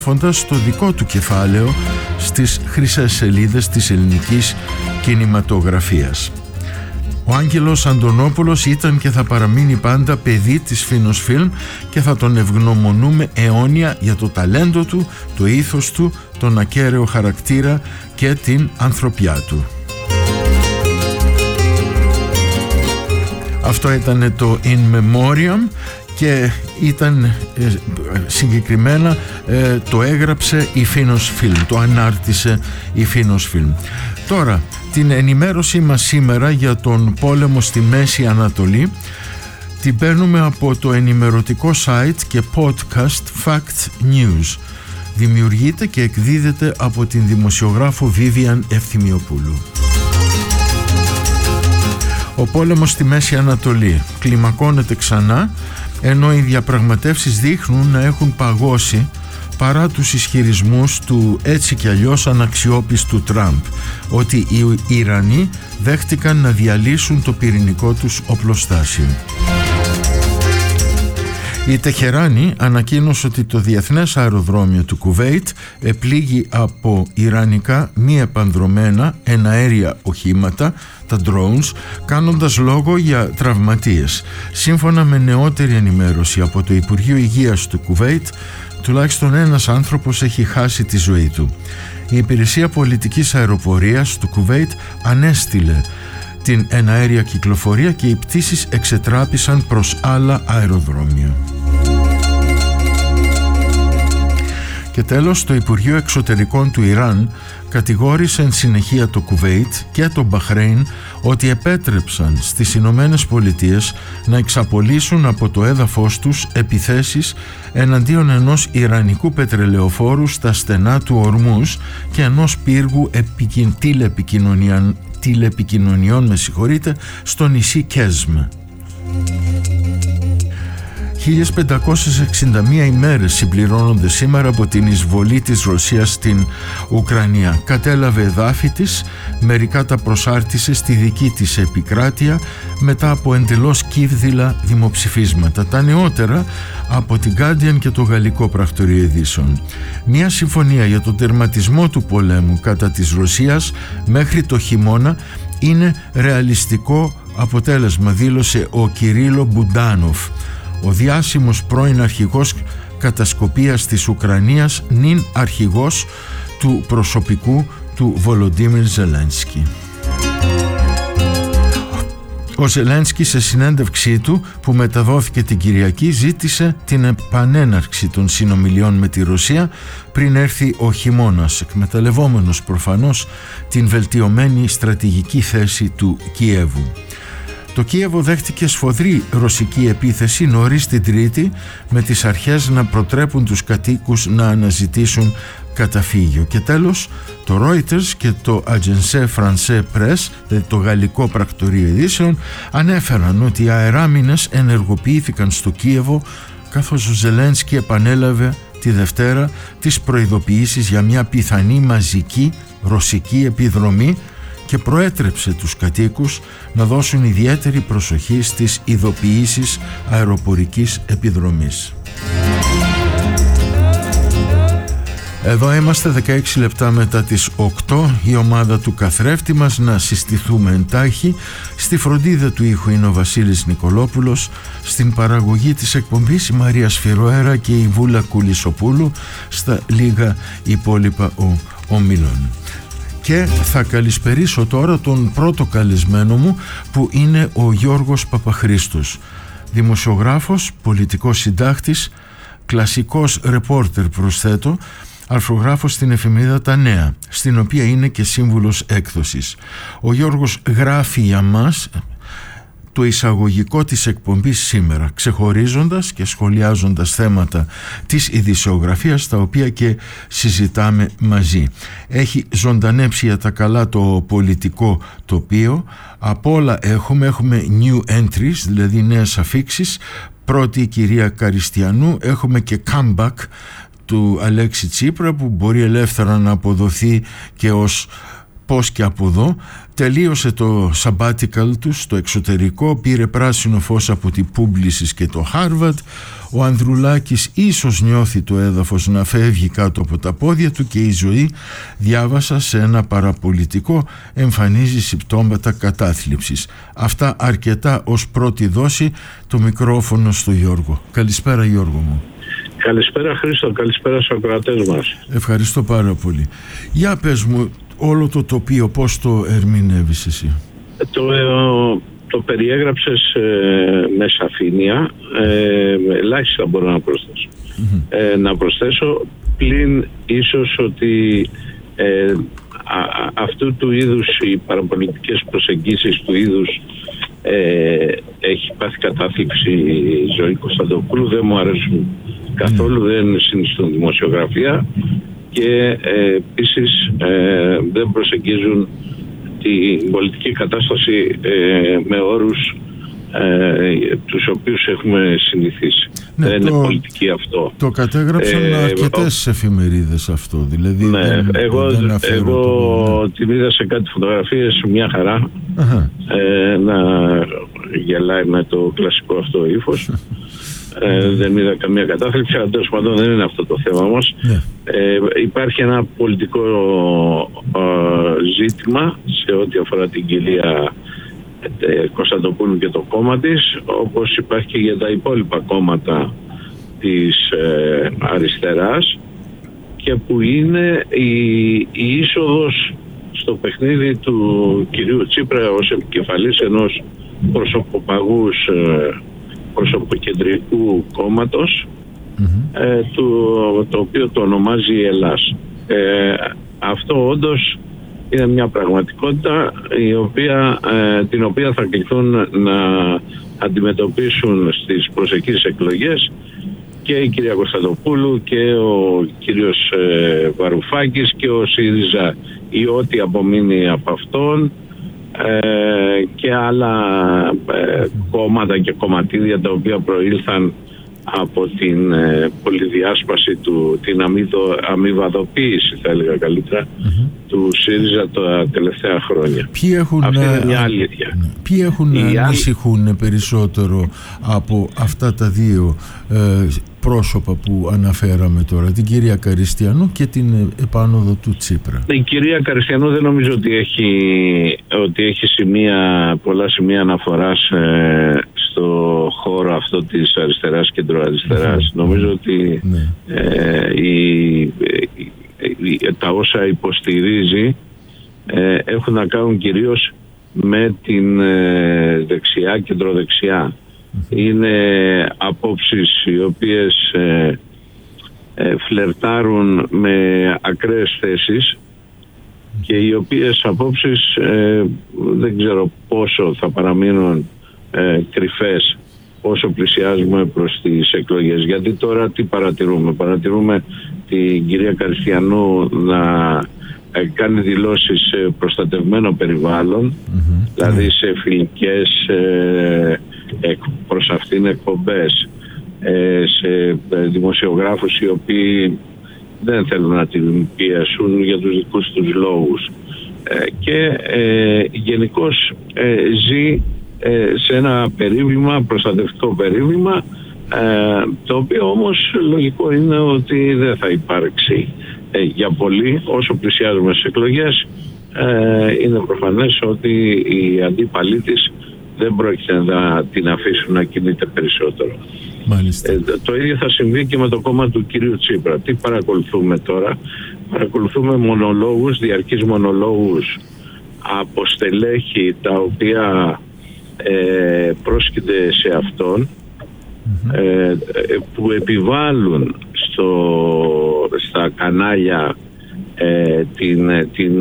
γράφοντας το δικό του κεφάλαιο στις χρυσές σελίδες της ελληνικής κινηματογραφίας. Ο Άγγελος Αντωνόπουλος ήταν και θα παραμείνει πάντα παιδί της Φίνος-Φιλμ και θα τον ευγνωμονούμε αιώνια για το ταλέντο του, το ήθος του, τον ακέραιο χαρακτήρα και την ανθρωπιά του. Αυτό ήταν το In Memoriam και ήταν συγκεκριμένα το έγραψε η Φίνος-Φιλμ, το ανάρτησε η Φίνος-Φιλμ. Τώρα, την ενημέρωσή μας σήμερα για τον πόλεμο στη Μέση Ανατολή την παίρνουμε από το ενημερωτικό site και podcast Fact News. Δημιουργείται και εκδίδεται από την δημοσιογράφο Βίβιαν Ευθυμιοπούλου. Ο πόλεμος στη Μέση Ανατολή κλιμακώνεται ξανά, ενώ οι διαπραγματεύσεις δείχνουν να έχουν παγώσει παρά τους ισχυρισμούς του έτσι κι αλλιώς αναξιόπιστου Τραμπ ότι οι Ιρανοί δέχτηκαν να διαλύσουν το πυρηνικό τους οπλοστάσιο. Η Τεχεράνη ανακοίνωσε ότι το διεθνές αεροδρόμιο του Κουβέιτ επλήγει από ιρανικά μη επανδρωμένα εναέρια οχήματα, τα drones, κάνοντας λόγο για τραυματίες. Σύμφωνα με νεότερη ενημέρωση από το Υπουργείο Υγείας του Κουβέιτ, τουλάχιστον ένας άνθρωπος έχει χάσει τη ζωή του. Η Υπηρεσία Πολιτικής Αεροπορίας του Κουβέιτ ανέστηλε την εναέρια κυκλοφορία και οι πτήσεις εξετράπησαν προς άλλα αεροδρόμια. Και τέλος, το Υπουργείο Εξωτερικών του Ιράν κατηγόρησε εν συνεχεία το Κουβέιτ και το Μπαχρέιν ότι επέτρεψαν στις Ηνωμένες Πολιτείες να εξαπολύσουν από το έδαφος τους επιθέσεις εναντίον ενός ιρανικού πετρελαιοφόρου στα στενά του Ορμούς και ενός πύργου τηλεπικοινωνιών στο νησί Κέσμ. 1561 ημέρες συμπληρώνονται σήμερα από την εισβολή της Ρωσίας στην Ουκρανία. Κατέλαβε εδάφη της, μερικά τα προσάρτησε στη δική της επικράτεια μετά από εντελώς κύβδηλα δημοψηφίσματα. Τα νεότερα από την Guardian και το Γαλλικό Πρακτορείο Ειδήσεων. Μια συμφωνία για τον τερματισμό του πολέμου κατά της Ρωσίας μέχρι το χειμώνα είναι ρεαλιστικό αποτέλεσμα, δήλωσε ο Κυρίλο Μπουντάνοφ, ο διάσημος πρώην αρχηγός κατασκοπίας της Ουκρανίας, νυν αρχηγός του προσωπικού του Βολοντίμιρ Ζελένσκι. Ο Ζελένσκι σε συνέντευξή του που μεταδόθηκε την Κυριακή ζήτησε την επανέναρξη των συνομιλιών με τη Ρωσία πριν έρθει ο χειμώνας, εκμεταλλευόμενος προφανώς την βελτιωμένη στρατηγική θέση του Κιέβου. Το Κίεβο δέχτηκε σφοδρή ρωσική επίθεση νωρίς την Τρίτη, με τις αρχές να προτρέπουν τους κατοίκους να αναζητήσουν καταφύγιο. Και τέλος, το Reuters και το Agence France Presse, δηλαδή το Γαλλικό Πρακτορείο Ειδήσεων, ανέφεραν ότι οι αεράμινες ενεργοποιήθηκαν στο Κίεβο, καθώς ο Ζελένσκι επανέλαβε τη Δευτέρα τις προειδοποιήσεις για μια πιθανή μαζική ρωσική επιδρομή και προέτρεψε τους κατοίκους να δώσουν ιδιαίτερη προσοχή στις ειδοποιήσεις αεροπορικής επιδρομής. Εδώ είμαστε 16 λεπτά μετά τις 8, η ομάδα του καθρέφτη μας, να συστηθούμε εντάχει. Στη φροντίδα του ήχου είναι ο Βασίλης Νικολόπουλος, στην παραγωγή της εκπομπής η Μαρία Σφυροέρα και η Βούλα Κουλισοπούλου, στα λίγα υπόλοιπα ο ομιλών. Και θα καλησπερίσω τώρα τον πρώτο καλεσμένο μου, που είναι ο Γιώργος Παπαχρήστος, δημοσιογράφος, πολιτικός συντάκτης, κλασικός ρεπόρτερ προσθέτω, αρθρογράφος στην εφημερίδα Τα Νέα, στην οποία είναι και σύμβουλος έκδοσης. Ο Γιώργος γράφει για μας το εισαγωγικό της εκπομπής σήμερα, ξεχωρίζοντας και σχολιάζοντας θέματα της ειδησιογραφίας, τα οποία και συζητάμε μαζί. Έχει ζωντανέψει για τα καλά το πολιτικό τοπίο. Από όλα έχουμε new entries, δηλαδή νέες αφίξεις. Πρώτη η κυρία Καριστιανού, έχουμε και comeback του Αλέξη Τσίπρα, που μπορεί ελεύθερα να αποδοθεί και ως πώς και από εδώ. Τελείωσε το sabbatical του στο εξωτερικό, πήρε πράσινο φως από την Publicis και το Harvard. Ο Ανδρουλάκης ίσως νιώθει το έδαφος να φεύγει κάτω από τα πόδια του και η ζωή, διάβασα σε ένα παραπολιτικό, εμφανίζει συμπτώματα κατάθλιψης. Αυτά αρκετά ως πρώτη δόση. Το μικρόφωνο στο Γιώργο. Καλησπέρα Γιώργο μου. Καλησπέρα Χρήστο, καλησπέρα στους ακροατές μας. Ευχαριστώ πάρα πολύ. Για πες μου, όλο το τοπίο πώς το ερμηνεύεις εσύ? Το περιέγραψες με σαφήνεια. Ελάχιστα μπορώ να προσθέσω. Να προσθέσω πλην ίσως ότι αυτού του είδους οι παραπολιτικές προσεγγίσεις του είδους έχει πάθει κατάθλιψη η Ζωή Κωνσταντοπούλου, δεν μου αρέσουν καθόλου, δεν συνιστούν δημοσιογραφία και επίσης δεν προσεγγίζουν την πολιτική κατάσταση με όρους τους οποίους έχουμε συνηθίσει. Ναι, δεν είναι πολιτική αυτό. Το κατέγραψαν αρκετές εφημερίδες αυτό. Δηλαδή ναι, εγώ την είδα σε κάτι φωτογραφίες μια χαρά να γελάει με το κλασικό αυτό ύφος. Δεν είδα καμία κατάθλιψη, αλλά τέλος πάντων δεν είναι αυτό το θέμα όμως. Υπάρχει ένα πολιτικό ζήτημα σε ό,τι αφορά την κυρία Κωνσταντοπούλου και το κόμμα της, όπως υπάρχει και για τα υπόλοιπα κόμματα της αριστεράς, και που είναι η είσοδος στο παιχνίδι του κυρίου Τσίπρα ως επικεφαλής ενός προσωποπαγούς προσωποκεντρικού κόμματος, το οποίο το ονομάζει η Ελλάς. Αυτό όντως είναι μια πραγματικότητα την οποία θα κληθούν να αντιμετωπίσουν στις προσεχείς εκλογές και η κυρία Κωνσταντοπούλου και ο κύριος Βαρουφάκης και ο ΣΥΡΙΖΑ ή ό,τι απομείνει από αυτόν, και άλλα κόμματα και κομματίδια τα οποία προήλθαν από την πολυδιάσπαση την αμοιβαδοποίηση, θα έλεγα καλύτερα, του ΣΥΡΙΖΑ τα τελευταία χρόνια. Αυτή είναι μια αλήθεια. Ποιοι έχουν να ανησυχούν περισσότερο από αυτά τα δύο πρόσωπα που αναφέραμε τώρα, την κυρία Καριστιανού και την επάνωδο του Τσίπρα? Η κυρία Καριστιανού δεν νομίζω ότι έχει πολλά σημεία αναφοράς στο χώρο αυτό της αριστεράς κεντροαριστεράς. Νομίζω ότι τα όσα υποστηρίζει έχουν να κάνουν κυρίως με την δεξιά, κεντροδεξιά. Είναι απόψεις οι οποίες φλερτάρουν με ακραίες θέσεις και οι οποίες απόψεις δεν ξέρω πόσο θα παραμείνουν κρυφές όσο πλησιάζουμε προς τις εκλογές. Γιατί τώρα τι παρατηρούμε? Παρατηρούμε την κυρία Καριστιανού να κάνει δηλώσεις σε προστατευμένο περιβάλλον, δηλαδή σε φιλικές προς αυτήν εκπομπές, σε δημοσιογράφους οι οποίοι δεν θέλουν να την πιέσουν για τους δικούς τους λόγους, και γενικώς ζει σε ένα περίβλημα, προστατευτικό περίβλημα, το οποίο όμως λογικό είναι ότι δεν θα υπάρξει για πολύ. Όσο πλησιάζουμε στις εκλογές, είναι προφανές ότι οι αντίπαλοι της δεν πρόκειται να την αφήσουν να κινείται περισσότερο. Το ίδιο θα συμβεί και με το κόμμα του κυρίου Τσίπρα. Τι παρακολουθούμε τώρα? Παρακολουθούμε μονολόγους, διαρκείς μονολόγους από στελέχη τα οποία πρόσκειται σε αυτόν, που επιβάλλουν στα κανάλια την